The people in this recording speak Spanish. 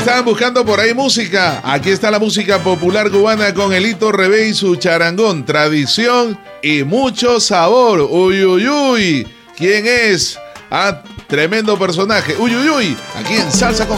Estaban buscando por ahí música. Aquí está la música popular cubana con Elito Rebé y su charangón. Tradición y mucho sabor. Uy, uy, uy. ¿Quién es? Ah, tremendo personaje. Uy, uy, uy. Aquí en Salsa con